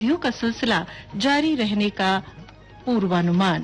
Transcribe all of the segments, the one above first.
सर्दियों का सिलसिला जारी रहने का पूर्वानुमान।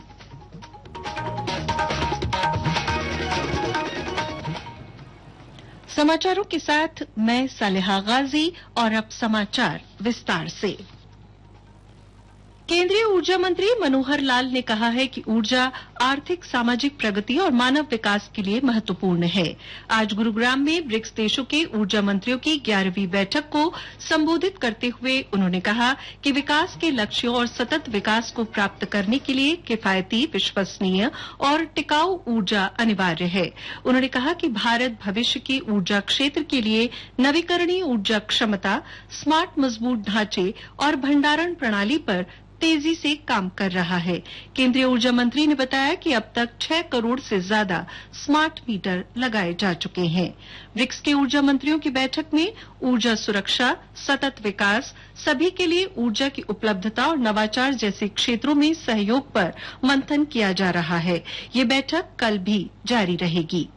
समाचारों के साथ मैं सालेहा गाजी और अब समाचार विस्तार से। केंद्रीय ऊर्जा मंत्री मनोहर लाल ने कहा है कि ऊर्जा आर्थिक सामाजिक प्रगति और मानव विकास के लिए महत्वपूर्ण है। आज गुरुग्राम में ब्रिक्स देशों के ऊर्जा मंत्रियों की 11वीं बैठक को संबोधित करते हुए उन्होंने कहा कि विकास के लक्ष्यों और सतत विकास को प्राप्त करने के लिए किफायती, विश्वसनीय और टिकाऊ ऊर्जा अनिवार्य है। उन्होंने कहा कि भारत भविष्य के ऊर्जा क्षेत्र के लिए नवीकरणीय ऊर्जा क्षमता, स्मार्ट मजबूत ढांचे और भंडारण प्रणाली पर तेजी से काम कर रहा है। केंद्रीय ऊर्जा मंत्री ने बताया कि अब तक 6 करोड़ से ज्यादा स्मार्ट मीटर लगाए जा चुके हैं। ब्रिक्स के ऊर्जा मंत्रियों की बैठक में ऊर्जा सुरक्षा, सतत विकास, सभी के लिए ऊर्जा की उपलब्धता और नवाचार जैसे क्षेत्रों में सहयोग पर मंथन किया जा रहा है। ये बैठक कल भी जारी रहेगी।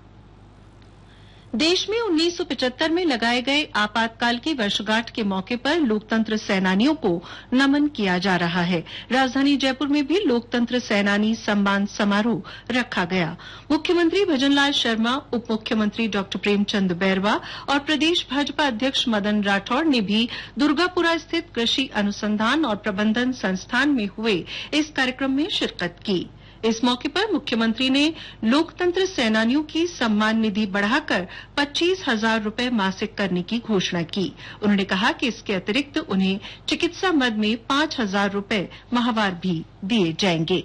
देश में 1975 में लगाए गए आपातकाल की वर्षगांठ के मौके पर लोकतंत्र सेनानियों को नमन किया जा रहा है। राजधानी जयपुर में भी लोकतंत्र सेनानी सम्मान समारोह रखा गया। मुख्यमंत्री भजनलाल शर्मा, उप मुख्यमंत्री डॉ प्रेमचंद बैरवा और प्रदेश भाजपा अध्यक्ष मदन राठौड़ ने भी दुर्गापुरा स्थित कृषि अनुसंधान और प्रबंधन संस्थान में हुए इस कार्यक्रम में शिरकत की। इस मौके पर मुख्यमंत्री ने लोकतंत्र सेनानियों की सम्मान निधि बढ़ाकर 25,000 रूपये मासिक करने की घोषणा की। उन्होंने कहा कि इसके अतिरिक्त उन्हें चिकित्सा मद में 5,000 रूपये माहवार भी दिए जाएंगे।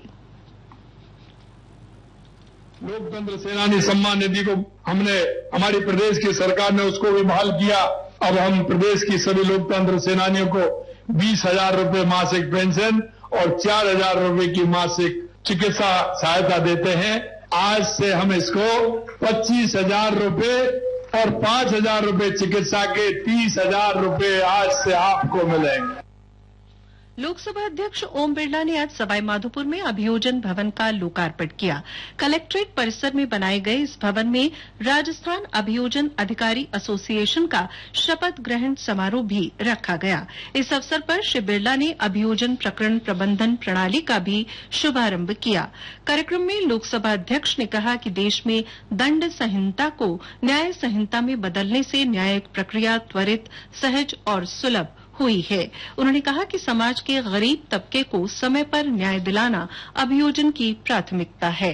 लोकतंत्र सेनानी सम्मान निधि को हमारी प्रदेश की सरकार ने उसको भी बहाल किया। अब हम प्रदेश की सभी लोकतंत्र सेनानियों को 20,000 रूपये मासिक पेंशन और 4,000 रूपये की मासिक चिकित्सा सहायता देते हैं। आज से हम इसको 25,000 रूपये और 5,000 रूपये चिकित्सा के 30,000 रूपये आज से आपको मिलेंगे। लोकसभा अध्यक्ष ओम बिरला ने आज सवाईमाधोपुर में अभियोजन भवन का लोकार्पण किया। कलेक्ट्रेट परिसर में बनाए गए इस भवन में राजस्थान अभियोजन अधिकारी एसोसिएशन का शपथ ग्रहण समारोह भी रखा गया। इस अवसर पर श्री बिरला ने अभियोजन प्रकरण प्रबंधन प्रणाली का भी शुभारंभ किया। कार्यक्रम में लोकसभा अध्यक्ष ने कहा कि देश में दंड संहिता को न्याय संहिता में बदलने से न्यायिक प्रक्रिया त्वरित, सहज और सुलभ हुई है। उन्होंने कहा कि समाज के गरीब तबके को समय पर न्याय दिलाना अभियोजन की प्राथमिकता है।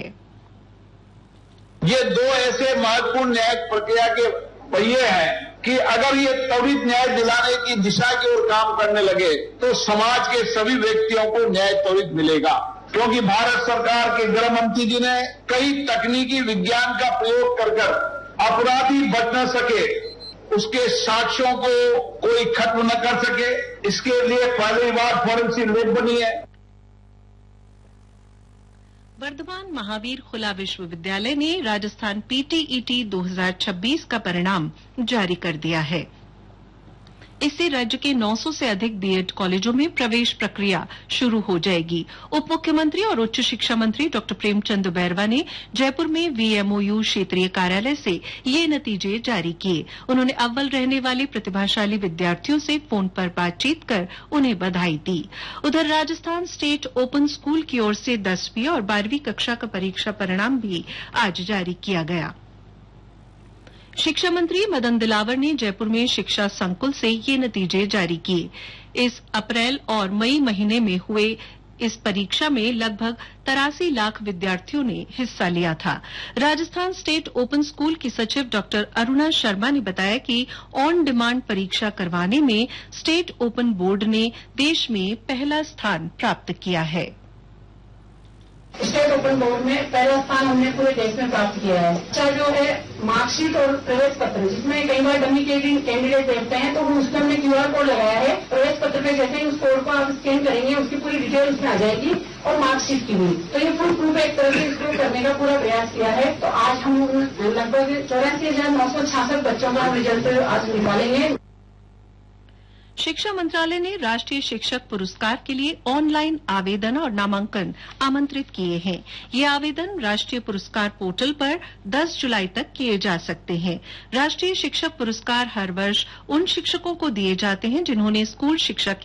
ये दो ऐसे महत्वपूर्ण न्यायिक प्रक्रिया के पहिए हैं कि अगर ये त्वरित न्याय दिलाने की दिशा की ओर काम करने लगे तो समाज के सभी व्यक्तियों को न्याय त्वरित मिलेगा। क्योंकि भारत सरकार के गृह मंत्री जी ने कई तकनीकी विज्ञान का प्रयोग कर अपराधी बच न सके, उसके साक्ष्यों को कोई खत्म न कर सके, इसके लिए पहली बार फॉरेंसिक लैब बनी है। वर्धमान महावीर खुला विश्वविद्यालय ने राजस्थान पीटीईटी 2026 का परिणाम जारी कर दिया है। इससे राज्य के 900 से अधिक बीएड कॉलेजों में प्रवेश प्रक्रिया शुरू हो जाएगी। उप मुख्यमंत्री और उच्च शिक्षा मंत्री डॉ प्रेमचंद बैरवा ने जयपुर में वीएमओयू क्षेत्रीय कार्यालय से ये नतीजे जारी किए। उन्होंने अव्वल रहने वाले प्रतिभाशाली विद्यार्थियों से फोन पर बातचीत कर उन्हें बधाई दी। उधर राजस्थान स्टेट ओपन स्कूल की ओर से 10वीं और 12वीं कक्षा का परीक्षा परिणाम भी आज जारी किया गया। शिक्षा मंत्री मदन दिलावर ने जयपुर में शिक्षा संकुल से ये नतीजे जारी किए। इस अप्रैल और मई महीने में हुए इस परीक्षा में लगभग 83 लाख विद्यार्थियों ने हिस्सा लिया था। राजस्थान स्टेट ओपन स्कूल की सचिव डॉ अरुणा शर्मा ने बताया कि ऑन डिमांड परीक्षा करवाने में स्टेट ओपन बोर्ड ने देश में पहला स्थान प्राप्त किया है। स्टेट ओपन बोर्ड में पहला स्थान हमने पूरे देश में प्राप्त किया है। अच्छा जो है मार्कशीट और प्रवेश पत्र, जिसमें कई बार डमी कैंडिडेट बैठते हैं तो उसमें हमने QR कोड लगाया है। प्रवेश पत्र में जैसे ही उस कोड को आप स्कैन करेंगे उसकी पूरी डिटेल उसमें आ जाएगी और मार्कशीट की भी। तो ये फुल प्रूफ एक तरह से इसको करने का पूरा प्रयास किया है। तो आज हम लगभग 84,966 बच्चों का रिजल्ट आज निकालेंगे। शिक्षा मंत्रालय ने राष्ट्रीय शिक्षक पुरस्कार के लिए ऑनलाइन आवेदन और नामांकन आमंत्रित किए हैं। ये आवेदन राष्ट्रीय पुरस्कार पोर्टल पर 10 जुलाई तक किए जा सकते हैं। राष्ट्रीय शिक्षक पुरस्कार हर वर्ष उन शिक्षकों को दिए जाते हैं जिन्होंने स्कूल शिक्षा